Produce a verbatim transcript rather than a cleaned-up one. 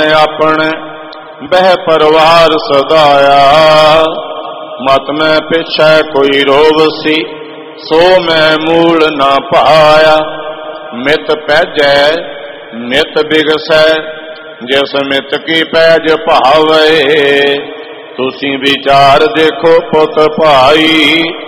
अपने बह परवार सदाया। मत मैं पिछै कोई रोवसी सो मैं मूल ना पाया। मित पैजै मित बिगसै जिस मित की पैज भावे। तुसी विचार देखो पुत भाई